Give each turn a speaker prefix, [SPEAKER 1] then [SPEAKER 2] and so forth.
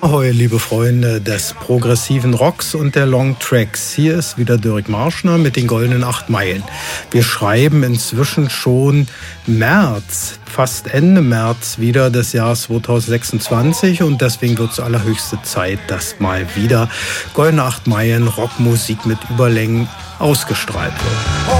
[SPEAKER 1] Ahoi, liebe Freunde des progressiven Rocks und der Long Tracks. Hier ist wieder Dirk Marschner mit den goldenen 8 Meilen. Wir schreiben inzwischen schon März, fast Ende März wieder des Jahres 2026 und deswegen wird es allerhöchste Zeit, dass mal wieder goldene 8 Meilen Rockmusik mit Überlängen ausgestrahlt wird.